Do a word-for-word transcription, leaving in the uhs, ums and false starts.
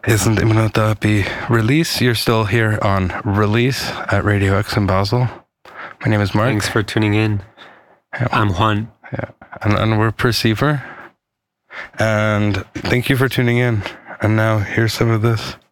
isn't Minuta be release? You're still here on Release at Radio X in Basel. My name is Mark. Thanks for tuning in. Yeah. I'm Juan. Yeah, and, and we're Perceiver. And thank you for tuning in. And now here's some of this.